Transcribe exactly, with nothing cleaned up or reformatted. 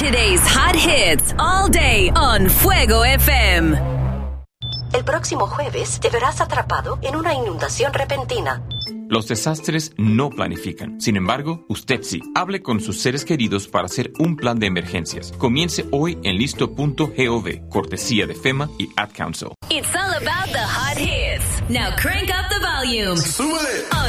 Saturday's hot hits all day on Fuego F M. El próximo jueves te verás atrapado en una inundación repentina. Los desastres no planifican. Sin embargo, usted sí. Hable con sus seres queridos para hacer un plan de emergencias. Comience hoy en listo punto gov, cortesía de FEMA y Ad Council. It's all about the hot hits. Now crank up the volume. ¡Súbele!